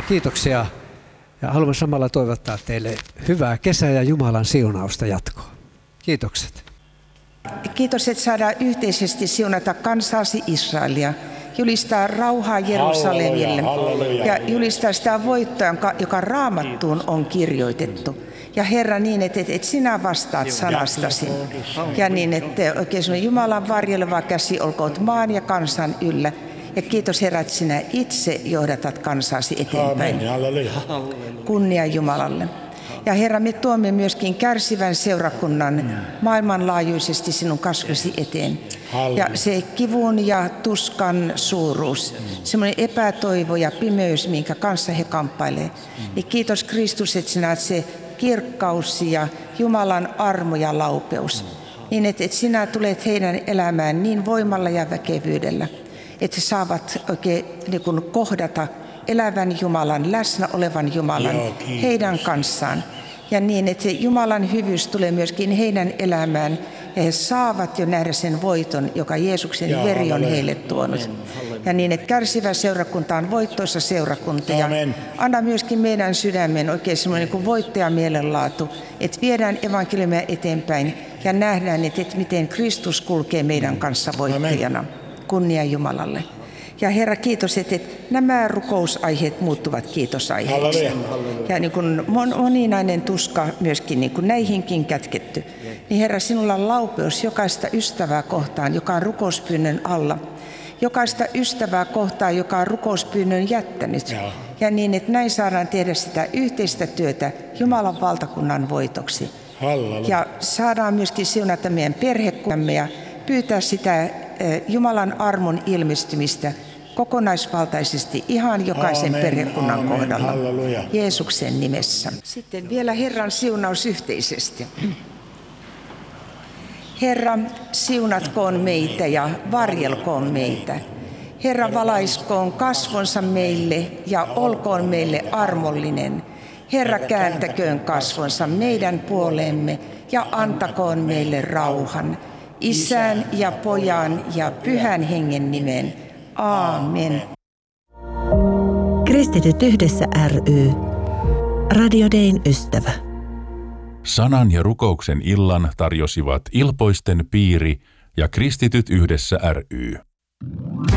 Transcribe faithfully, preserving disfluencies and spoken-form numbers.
kiitoksia ja haluan samalla toivottaa teille hyvää kesää ja Jumalan siunausta jatkoa. Kiitokset. Kiitos, että saadaan yhteisesti siunata kansaasi Israelia, julistaa rauhaa Jerusalemille ja julistaa sitä voittoa, joka Raamattuun on kirjoitettu. Ja Herra, niin, että, että sinä vastaat sanastasi. Ja niin, että oikein sinun Jumalan varjeleva käsi olkoot maan ja kansan yllä. Ja kiitos Herra, että sinä itse johdatat kansaasi eteenpäin. Kunnia Jumalalle. Ja Herra, me tuomme myöskin kärsivän seurakunnan maailmanlaajuisesti sinun kasvosi eteen. Ja se kivun ja tuskan suuruus, semmoinen epätoivo ja pimeys, minkä kanssa he kamppailee. Niin kiitos Kristus, että sinä olet se kirkkaus ja Jumalan armo ja laupeus. Niin, että, että sinä tulet heidän elämään niin voimalla ja väkevyydellä, että he saavat oikein niin kuin kohdata elävän Jumalan, läsnä olevan Jumalan heidän kanssaan. Ja niin, että se Jumalan hyvyys tulee myöskin heidän elämään ja he saavat jo nähdä sen voiton, joka Jeesuksen ja veri on heille tuonut. Ja niin, että kärsivä seurakunta on voittoisa seurakunta. Ja anna myöskin meidän sydämen oikein semmoinen niin voittajamielenlaatu, että viedään evankeliumia eteenpäin ja nähdään, että, että miten Kristus kulkee meidän kanssa voittajana. Kunnia Jumalalle. Ja Herra, kiitos, että nämä rukousaiheet muuttuvat kiitosaiheiksi. Ja niin kuin moninainen tuska myöskin niin kuin näihinkin kätketty. Niin Herra, sinulla on laupeus jokaista ystävää kohtaan, joka on rukouspyynnön alla. Jokaista ystävää kohtaan, joka on rukouspyynnön jättänyt. Ja niin, että näin saadaan tehdä sitä yhteistä työtä Jumalan valtakunnan voitoksi. Ja saadaan myöskin siunata meidän perhekuntamme ja pyytää sitä Jumalan armon ilmestymistä kokonaisvaltaisesti ihan jokaisen Amen, perhekunnan Amen, kohdalla. Halleluja. Jeesuksen nimessä. Sitten vielä Herran siunaus yhteisesti. Herra, siunatkoon meitä ja varjelkoon meitä. Herra, valaiskoon kasvonsa meille ja olkoon meille armollinen. Herra, kääntäköön kasvonsa meidän puoleemme ja antakoon meille rauhan. Isän ja Pojan ja Pyhän Hengen nimen. Aamen. Kristityt yhdessä ry. Radio Dayn ystävä. Sanan ja rukouksen illan tarjosivat Ilpoisten piiri ja Kristityt yhdessä ry.